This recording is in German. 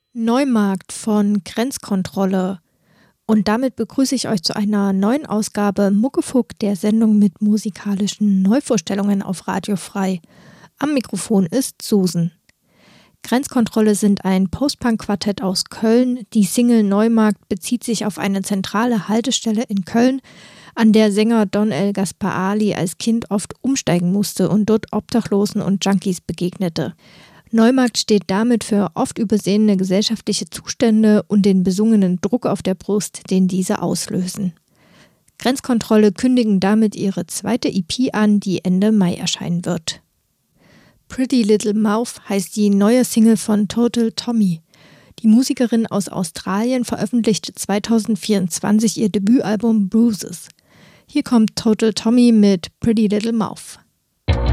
Neumarkt von Grenzkontrolle. Und damit begrüße ich euch zu einer neuen Ausgabe Muckefuck, der Sendung mit musikalischen Neuvorstellungen auf Radio Frei. Am Mikrofon ist Susan. Grenzkontrolle sind ein Post-Punk-Quartett aus Köln. Die Single Neumarkt bezieht sich auf eine zentrale Haltestelle in Köln, an der Sänger Don El Gaspar Ali als Kind oft umsteigen musste und dort Obdachlosen und Junkies begegnete. Neumarkt steht damit für oft übersehene gesellschaftliche Zustände und den besungenen Druck auf der Brust, den diese auslösen. Grenzkontrolle kündigen damit ihre zweite EP an, die Ende Mai erscheinen wird. Pretty Little Mouth heißt die neue Single von Total Tommy. Die Musikerin aus Australien veröffentlichte 2024 ihr Debütalbum Bruises. Hier kommt Total Tommy mit Pretty Little Mouth.